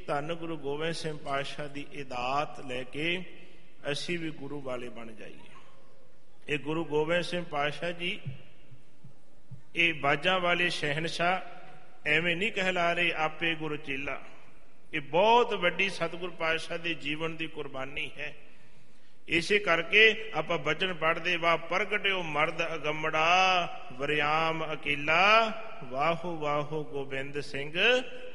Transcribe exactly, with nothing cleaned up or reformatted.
ਧੰਨ ਗੁਰੂ ਗੋਬਿੰਦ ਸਿੰਘ ਪਾਤਸ਼ਾਹ ਦੀ ਇਹ ਦਾਤ ਲੈ ਕੇ ਅਸੀਂ ਵੀ ਗੁਰੂ ਵਾਲੇ ਬਣ ਜਾਈਏ। ਇਹ ਗੁਰੂ ਗੋਬਿੰਦ ਸਿੰਘ ਪਾਤਸ਼ਾਹ ਜੀ ਇਹ ਬਾਜਾਂ ਵਾਲੇ ਸ਼ਹਿਨਸ਼ਾਹ ਐਵੇਂ ਨਹੀਂ ਕਹਿਲਾ ਰਹੇ ਆਪੇ ਗੁਰੂ ਚੇਲਾ। ਇਹ ਬਹੁਤ ਵੱਡੀ ਸਤਿਗੁਰ ਪਾਤਸ਼ਾਹ ਦੇ ਜੀਵਨ ਦੀ ਕੁਰਬਾਨੀ ਹੈ। ਇਸੇ ਕਰਕੇ ਆਪਾਂ ਬਚਨ ਪੜ੍ਹਦੇ, ਵਾ ਪ੍ਰਗਟਿਓ ਮਰਦ ਅਗੰਮੜਾ ਵਰਿਆਮ ਅਕੇਲਾ, ਵਾਹੋ ਵਾਹੋ ਗੋਬਿੰਦ ਸਿੰਘ